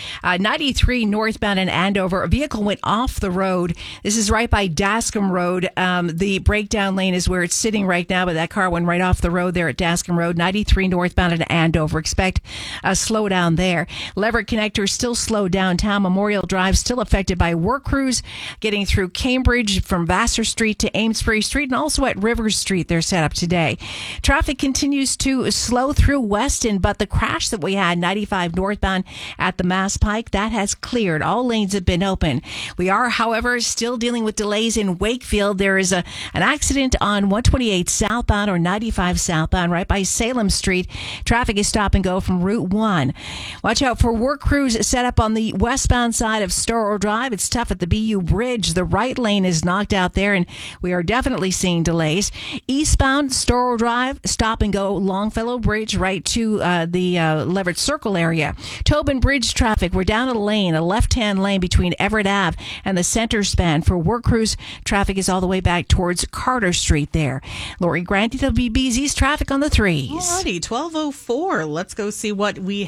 93 northbound in Andover, a vehicle went off the road. This is right by Dascom Road. The breakdown lane is where it's sitting right now, but that car went right off the road there at Dascom Road. 93 northbound in Andover. Expect a slowdown there. Leverett Connector still slow downtown. Memorial Drive still affected by work crews getting through Cambridge from Vassar Street to Amesbury Street, and also at Rivers Street they're set up today. Traffic continues to slow through Weston, but the crash that we had 95 northbound at the Mass Pike, that has cleared. All lanes have been open. We are, however, still dealing with delays in Wakefield. There is an accident on 128 southbound or 95 southbound right by Salem Street. Traffic is stop and go from Route 1. Watch out for work crews set up on the westbound side of Storrow Drive. It's tough at the BU Bridge. The right lane is knocked out there, and we are definitely seeing delays. Eastbound Storrow Drive, stop and go Longfellow Bridge right to the Leverett Circle area. Tobin Bridge traffic, we're down a lane, a left-hand lane between Everett Ave and the center span. For work crews, traffic is all the way back towards Carter Street there. Lori Grant, WBZ's traffic on the 3s. Alrighty, 12:04. Let's go see what we have ahead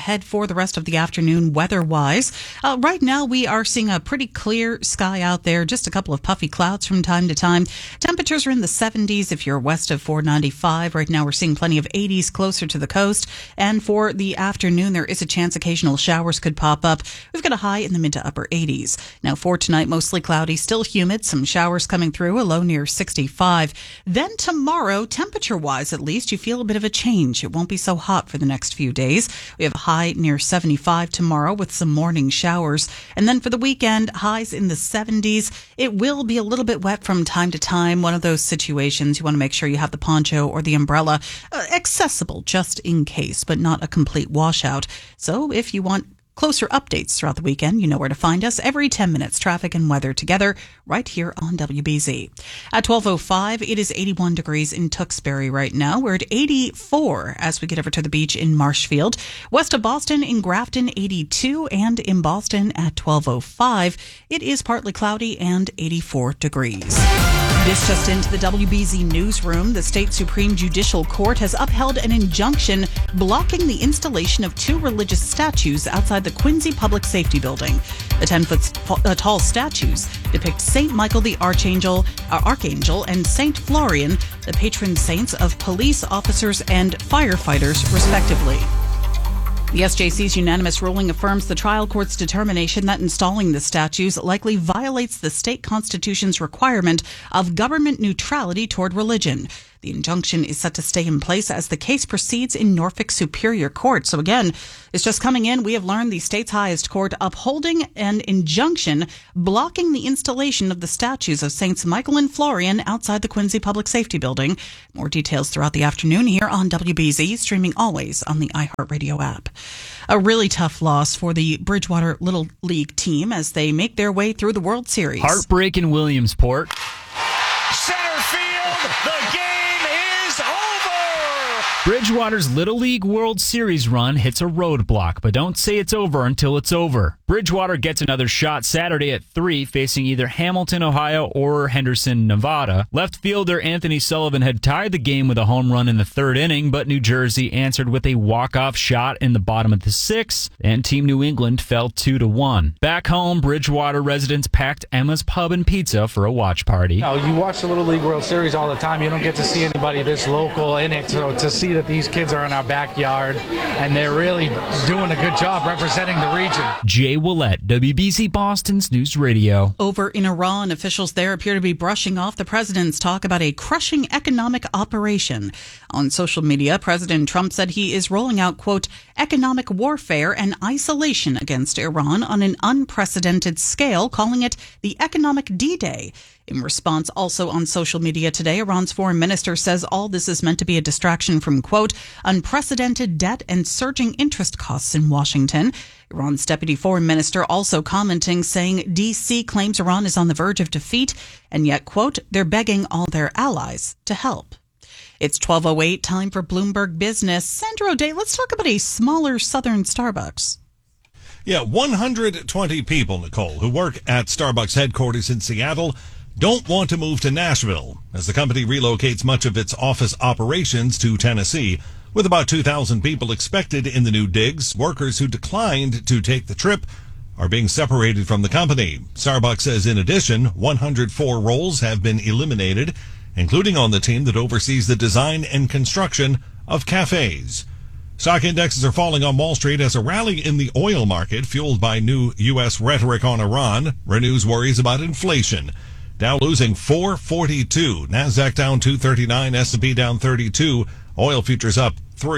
ahead for the rest of the afternoon weather-wise. Right now, we are seeing a pretty clear sky out there, just a couple of puffy clouds from time to time. Temperatures are in the 70s if you're west of 495. Right now, we're seeing plenty of 80s closer to the coast. And for the afternoon, there is a chance occasional showers could pop up. We've got a high in the mid to upper 80s. Now, for tonight, mostly cloudy, still humid, some showers coming through, a low near 65. Then tomorrow, temperature-wise at least, you feel a bit of a change. It won't be so hot for the next few days. We have a high near 75 tomorrow with some morning showers. And then for the weekend, highs in the 70s. It will be a little bit wet from time to time. One of those situations you want to make sure you have the poncho or the umbrella accessible just in case, but not a complete washout. So if you want closer updates throughout the weekend, you know where to find us. Every 10 minutes, traffic and weather together right here on WBZ. At 12:05, it is 81 degrees in Tewksbury right now. We're at 84 as we get over to the beach in Marshfield. West of Boston in Grafton, 82, and in Boston at 12:05, it is partly cloudy and 84 degrees. This just into the WBZ newsroom. The state Supreme Judicial Court has upheld an injunction blocking the installation of two religious statues outside the Quincy Public Safety Building. The 10-foot tall statues depict St. Michael the Archangel, and St. Florian, the patron saints of police officers and firefighters, respectively. The SJC's unanimous ruling affirms the trial court's determination that installing the statues likely violates the state constitution's requirement of government neutrality toward religion. The injunction is set to stay in place as the case proceeds in Norfolk Superior Court. So again, it's just coming in. We have learned the state's highest court upholding an injunction blocking the installation of the statues of Saints Michael and Florian outside the Quincy Public Safety Building. More details throughout the afternoon here on WBZ, streaming always on the iHeartRadio app. A really tough loss for the Bridgewater Little League team as they make their way through the World Series. Heartbreak in Williamsport. Center field, the game is over! Bridgewater's Little League World Series run hits a roadblock, but don't say it's over until it's over. Bridgewater gets another shot Saturday at 3, facing either Hamilton, Ohio, or Henderson, Nevada. Left fielder Anthony Sullivan had tied the game with a home run in the third inning, but New Jersey answered with a walk-off shot in the bottom of the 6th, and Team New England fell 2-1. Back home, Bridgewater residents packed Emma's Pub and Pizza for a watch party. You watch the Little League World Series all the time. You don't get to see anybody this local in it, so to see that these kids are in our backyard, and they're really doing a good job representing the region. Jay Willett, WBZ Boston's News Radio. Over in Iran, officials there appear to be brushing off the president's talk about a crushing economic operation. On social media, President Trump said he is rolling out, quote, economic warfare and isolation against Iran on an unprecedented scale, calling it the economic D-Day. In response, also on social media today, Iran's foreign minister says all this is meant to be a distraction from, quote, unprecedented debt and surging interest costs in Washington. Iran's deputy foreign minister also commenting, saying D.C. claims Iran is on the verge of defeat, and yet, quote, they're begging all their allies to help. It's 12:08, time for Bloomberg Business. Sandra O'Day, let's talk about a smaller southern Starbucks. Yeah, 120 people, Nicole, who work at Starbucks headquarters in Seattle don't want to move to Nashville as the company relocates much of its office operations to Tennessee. With about 2,000 people expected in the new digs, workers who declined to take the trip are being separated from the company. Starbucks says in addition, 104 roles have been eliminated, including on the team that oversees the design and construction of cafes. Stock indexes are falling on Wall Street as a rally in the oil market fueled by new U.S. rhetoric on Iran renews worries about inflation. Dow losing 442, Nasdaq down 239, S&P down 32, oil futures up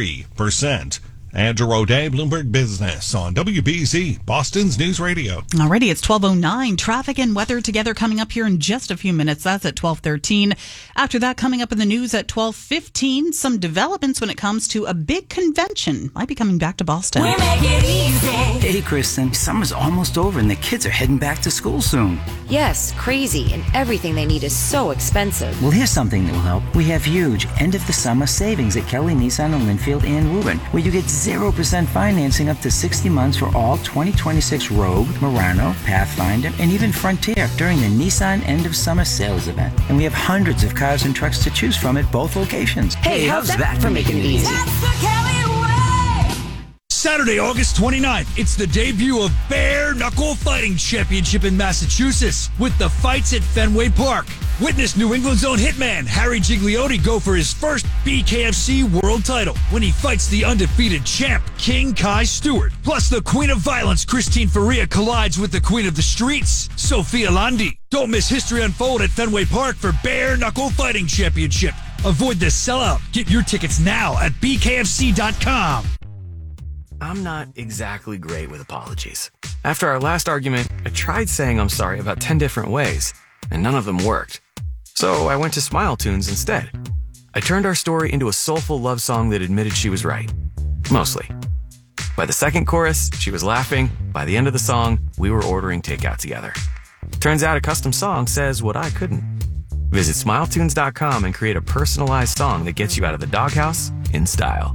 3%. Andrew O'Day, Bloomberg Business on WBZ, Boston's News Radio. Alrighty, it's 12:09. Traffic and weather together coming up here in just a few minutes. That's at 12:13. After that, coming up in the news at 12:15, some developments when it comes to a big convention. Might be coming back to Boston. We make it easy. Hey, Kristen, summer's almost over and the kids are heading back to school soon. Yes, crazy, and everything they need is so expensive. Well, here's something that will help. We have huge end-of-the-summer savings at Kelly Nissan in Linfield and Woburn, where you get 0% financing up to 60 months for all 2026 Rogue, Murano, Pathfinder, and even Frontier during the Nissan end-of-summer sales event. And we have hundreds of cars and trucks to choose from at both locations. Hey, how's that for making it easy? Say Saturday, August 29th, it's the debut of Bare Knuckle Fighting Championship in Massachusetts with the fights at Fenway Park. Witness New England's own hitman, Harry Gigliotti, go for his first BKFC world title when he fights the undefeated champ, King Kai Stewart. Plus, the Queen of Violence, Christine Faria, collides with the Queen of the Streets, Sophia Landi. Don't miss history unfold at Fenway Park for Bare Knuckle Fighting Championship. Avoid the sellout. Get your tickets now at bkfc.com. I'm not exactly great with apologies. After our last argument, I tried saying I'm sorry about 10 different ways, and none of them worked. So I went to Smile Tunes instead. I turned our story into a soulful love song that admitted she was right. Mostly. By the second chorus, she was laughing. By the end of the song, we were ordering takeout together. Turns out a custom song says what I couldn't. Visit SmileTunes.com and create a personalized song that gets you out of the doghouse in style.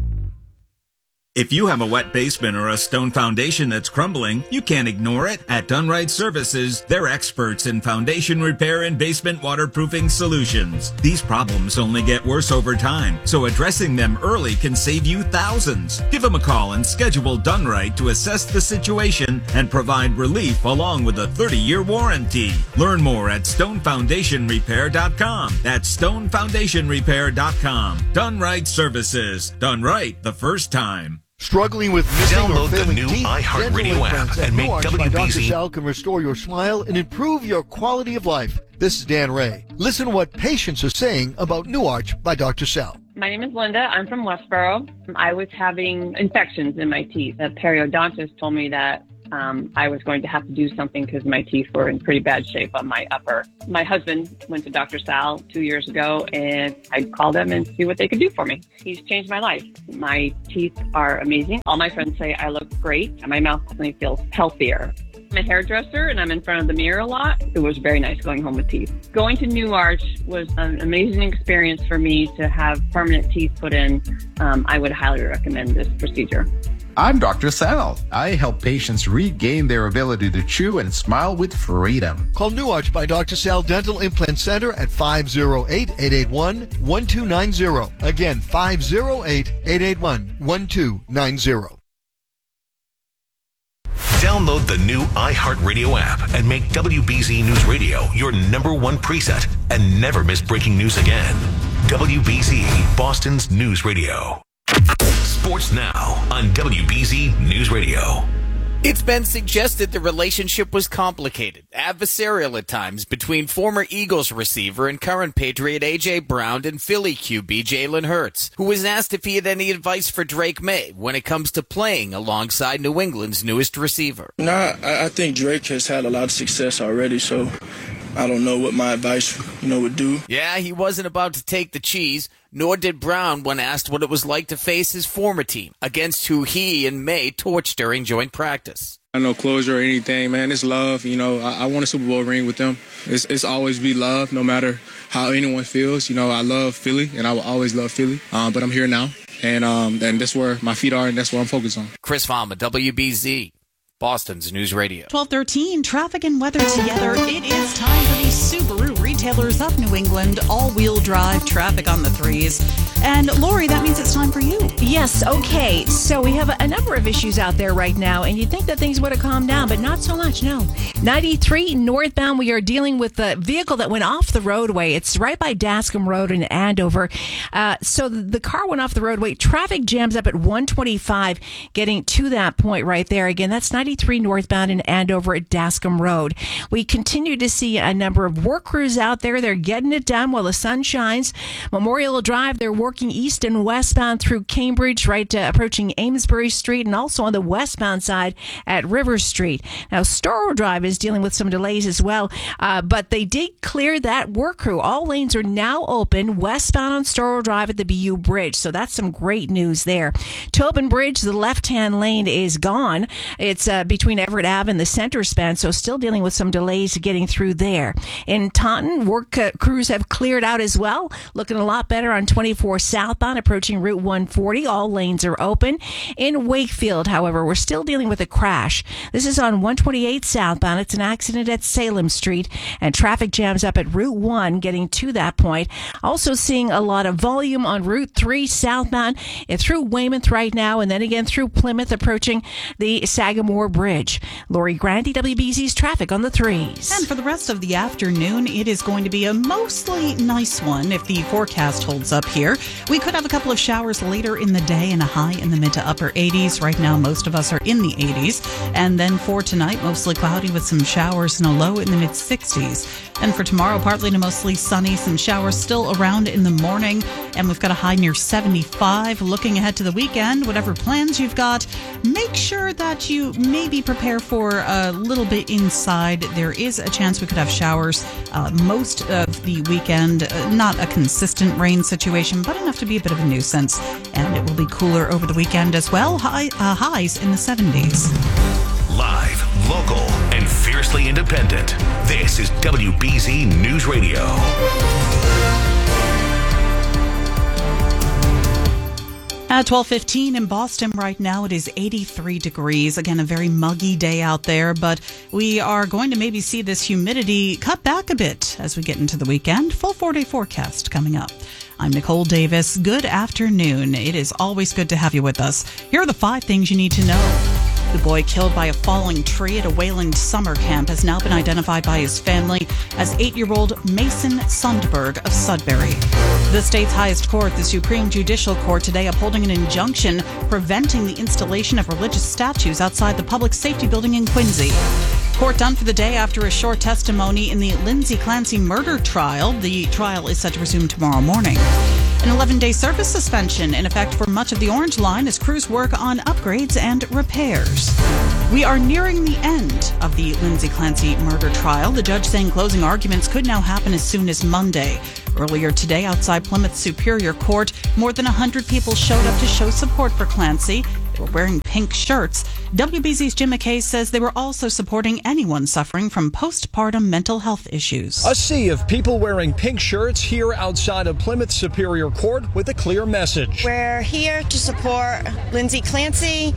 If you have a wet basement or a stone foundation that's crumbling, you can't ignore it. At Dunright Services, they're experts in foundation repair and basement waterproofing solutions. These problems only get worse over time, so addressing them early can save you thousands. Give them a call and schedule Dunright to assess the situation and provide relief along with a 30-year warranty. Learn more at stonefoundationrepair.com. That's stonefoundationrepair.com. Dunright Services. Done right the first time. Struggling with missing Download or failing the new teeth? iHeartRadio app and make Nuarch by Dr. WBZ. Sal can restore your smile and improve your quality of life. This is Dan Ray. Listen to what patients are saying about Nuarch by Dr. Sal. My name is Linda. I'm from Westboro. I was having infections in my teeth. The periodontist told me that I was going to have to do something because my teeth were in pretty bad shape on my upper. My husband went to Dr. Sal 2 years ago, and I called him and see what they could do for me. He's changed my life. My teeth are amazing. All my friends say I look great, and my mouth definitely feels healthier. I'm a hairdresser, and I'm in front of the mirror a lot. It was very nice going home with teeth. Going to Nuarch was an amazing experience for me to have permanent teeth put in. I would highly recommend this procedure. I'm Dr. Sal. I help patients regain their ability to chew and smile with freedom. Call Nuarch by Dr. Sal Dental Implant Center at 508-881-1290. Again, 508-881-1290. Download the new iHeartRadio app and make WBZ News Radio your #1 preset and never miss breaking news again. WBZ, Boston's News Radio. Sports Now on WBZ News Radio. It's been suggested the relationship was complicated, adversarial at times, between former Eagles receiver and current Patriot A.J. Brown and Philly QB Jalen Hurts, who was asked if he had any advice for Drake May when it comes to playing alongside New England's newest receiver. I think Drake has had a lot of success already, so I don't know what my advice, would do. Yeah, he wasn't about to take the cheese, nor did Brown when asked what it was like to face his former team, against who he and May torched during joint practice. No closure or anything, man. It's love. I want a Super Bowl ring with them. It's always be love, no matter how anyone feels. I love Philly, and I will always love Philly. But I'm here now, and that's where my feet are, and that's what I'm focused on. Chris Valma, WBZ, Boston's News Radio. 12:13, traffic and weather together. It is time for the Subaru retailers of New England. All-wheel drive traffic on the threes. And Lori, that means it's time for you. Yes, okay. So we have a number of issues out there right now, and you'd think that things would have calmed down, but not so much, no. 93 northbound, we are dealing with the vehicle that went off the roadway. It's right by Dascom Road in Andover. So the car went off the roadway. Traffic jams up at 125, getting to that point right there. Again, that's 93 northbound in Andover at Dascom Road. We continue to see a number of work crews out there. They're getting it done while the sun shines. Memorial Drive, they're working east and westbound through Cambridge, right approaching Amesbury Street, and also on the westbound side at River Street. Now, Storrow Drive is dealing with some delays as well, but they did clear that work crew. All lanes are now open westbound on Storrow Drive at the BU Bridge, so that's some great news there. Tobin Bridge, the left-hand lane is gone. It's between Everett Ave and the center span, so still dealing with some delays getting through there. In Taunton, 10. Work crews have cleared out as well. Looking a lot better on 24 southbound approaching Route 140. All lanes are open. In Wakefield, however, we're still dealing with a crash. This is on 128 southbound. It's an accident at Salem Street, and traffic jams up at Route 1 getting to that point. Also seeing a lot of volume on Route 3 southbound and through Weymouth right now, and then again through Plymouth approaching the Sagamore Bridge. Lori Grandy, WBZ's traffic on the 3s. And for the rest of the afternoon, it is going to be a mostly nice one if the forecast holds up here. We could have a couple of showers later in the day and a high in the mid to upper 80s. Right now, most of us are in the 80s. And then for tonight, mostly cloudy with some showers and a low in the mid 60s. And for tomorrow, partly to mostly sunny, some showers still around in the morning. And we've got a high near 75. Looking ahead to the weekend, whatever plans you've got, make sure that you maybe prepare for a little bit inside. There is a chance we could have showers most of the weekend. Not a consistent rain situation, but enough to be a bit of a nuisance. And it will be cooler over the weekend as well. Highs in the 70s. Live, local, and fiercely independent. This is WBZ News Radio. At 12:15 in Boston right now, it is 83 degrees. Again, a very muggy day out there, but we are going to maybe see this humidity cut back a bit as we get into the weekend. Full 4-day forecast coming up. I'm Nicole Davis. Good afternoon. It is always good to have you with us. Here are the 5 things you need to know. The boy killed by a falling tree at a Wayland summer camp has now been identified by his family as 8-year-old Mason Sundberg of Sudbury. The state's highest court, the Supreme Judicial Court, today upholding an injunction preventing the installation of religious statues outside the Public Safety Building in Quincy. Court done for the day after a short testimony in the Lindsay Clancy murder trial. The trial is set to resume tomorrow morning. An 11-day service suspension in effect for much of the Orange Line as crews work on upgrades and repairs. We are nearing the end of the Lindsay Clancy murder trial. The judge saying closing arguments could now happen as soon as Monday. Earlier today, outside Plymouth Superior Court, more than 100 people showed up to show support for Clancy. They were wearing pink shirts. WBZ's Jim McKay says they were also supporting anyone suffering from postpartum mental health issues. A sea of people wearing pink shirts here outside of Plymouth Superior Court with a clear message. We're here to support Lindsay Clancy.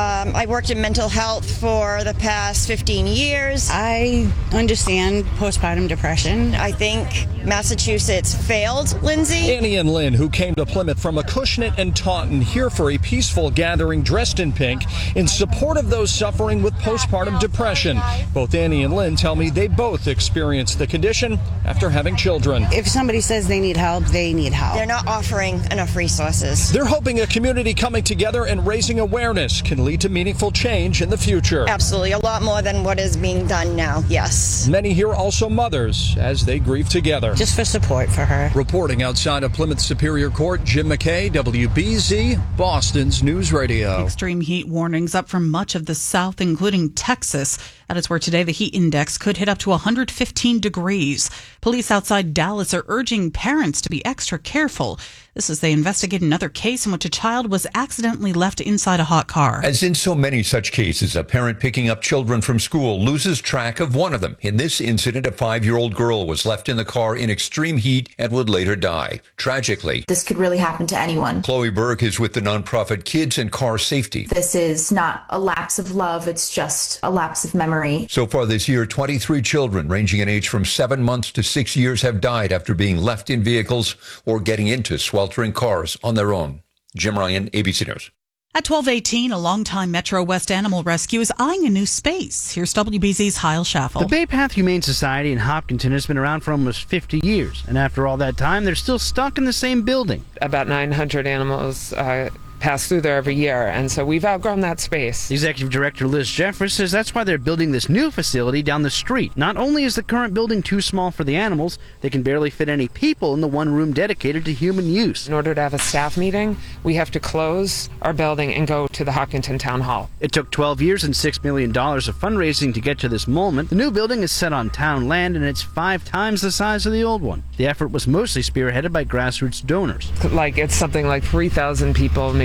I worked in mental health for the past 15 years. I understand postpartum depression. I think Massachusetts failed Lindsay. Annie and Lynn, who came to Plymouth from Acushnet and Taunton, here for a peaceful gathering dressed in pink in support of those suffering with postpartum depression. Both Annie and Lynn tell me they both experienced the condition after having children. If somebody says they need help, they need help. They're not offering enough resources. They're hoping a community coming together and raising awareness can lead to meaningful change in the future. Absolutely, a lot more than what is being done now, yes. Many here also mothers as they grieve together. Just for support for her. Reporting outside of Plymouth Superior Court, Jim McKay, WBZ, Boston's News Radio. Extreme heat warnings up for much of the South, including Texas. That is where today the heat index could hit up to 115 degrees. Police outside Dallas are urging parents to be extra careful. This as they investigate another case in which a child was accidentally left inside a hot car. As in so many such cases, a parent picking up children from school loses track of one of them. In this incident, a 5-year-old girl was left in the car in extreme heat and would later die. Tragically, this could really happen to anyone. Chloe Berg is with the nonprofit Kids and Car Safety. This is not a lapse of love, it's just a lapse of memory. So far this year, 23 children ranging in age from 7 months to 6 years have died after being left in vehicles or getting into sweltering cars on their own. Jim Ryan, ABC News. At 12:18, a longtime Metro West Animal Rescue is eyeing a new space. Here's WBZ's Heil Schaffel. The Bay Path Humane Society in Hopkinton has been around for almost 50 years, and after all that time, they're still stuck in the same building. About 900 animals pass through there every year, and so we've outgrown that space. Executive Director Liz Jeffers says that's why they're building this new facility down the street. Not only is the current building too small for the animals, they can barely fit any people in the one room dedicated to human use. In order to have a staff meeting, we have to close our building and go to the Hopkinton Town Hall. It took 12 years and $6 million of fundraising to get to this moment. The new building is set on town land, and it's 5 times the size of the old one. The effort was mostly spearheaded by grassroots donors. It's something like 3,000 people, maybe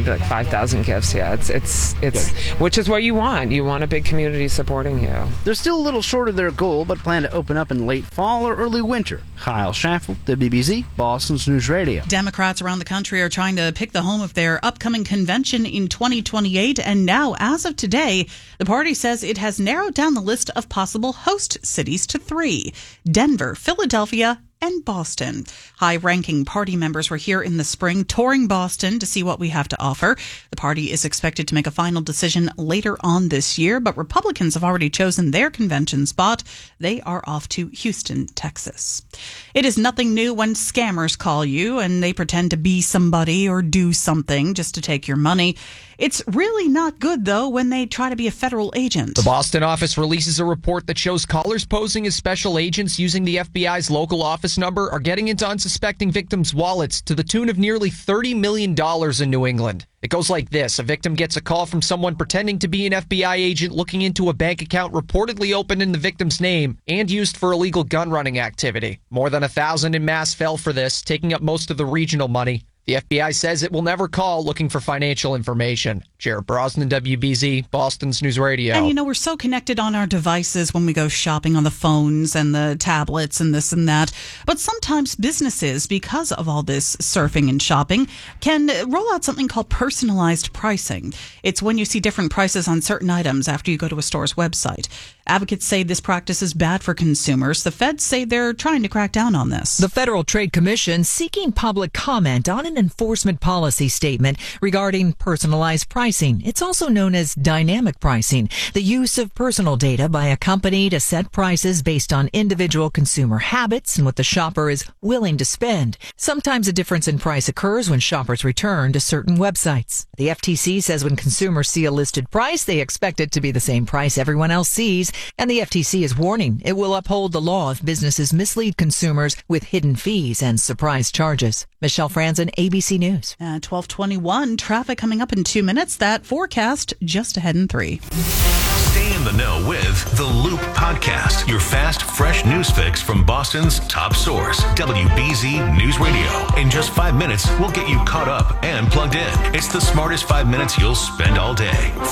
maybe like 5,000 gifts. Yeah, it's which is what you want. You want a big community supporting you. They're still a little short of their goal, but plan to open up in late fall or early winter. Kyle Schaffel, WBZ, Boston's News Radio. Democrats around the country are trying to pick the home of their upcoming convention in 2028, and now, as of today, the party says it has narrowed down the list of possible host cities to 3: Denver, Philadelphia, and Boston. High-ranking party members were here in the spring touring Boston to see what we have to offer. The party is expected to make a final decision later on this year, but Republicans have already chosen their convention spot. They are off to Houston, Texas. It is nothing new when scammers call you and they pretend to be somebody or do something just to take your money. It's really not good, though, when they try to be a federal agent. The Boston office releases a report that shows callers posing as special agents using the FBI's local office number are getting into unsuspecting victims' wallets to the tune of nearly $30 million in New England. It goes like this. A victim gets a call from someone pretending to be an FBI agent looking into a bank account reportedly opened in the victim's name and used for illegal gun running activity. More than 1,000 en masse fell for this, taking up most of the regional money. The FBI says it will never call looking for financial information. Jared Brosnan, WBZ, Boston's News Radio. And we're so connected on our devices when we go shopping on the phones and the tablets and this and that. But sometimes businesses, because of all this surfing and shopping, can roll out something called personalized pricing. It's when you see different prices on certain items after you go to a store's website. Advocates say this practice is bad for consumers. The feds say they're trying to crack down on this. The Federal Trade Commission seeking public comment on an enforcement policy statement regarding personalized pricing. It's also known as dynamic pricing, the use of personal data by a company to set prices based on individual consumer habits and what the shopper is willing to spend. Sometimes a difference in price occurs when shoppers return to certain websites. The FTC says when consumers see a listed price, they expect it to be the same price everyone else sees. And the FTC is warning it will uphold the law if businesses mislead consumers with hidden fees and surprise charges. Michelle Franzen, ABC News. 12:21, traffic coming up in 2 minutes. That forecast just ahead in 3. Stay in the know with The Loop Podcast, your fast, fresh news fix from Boston's top source, WBZ News Radio. In just 5 minutes, we'll get you caught up and plugged in. It's the smartest 5 minutes you'll spend all day.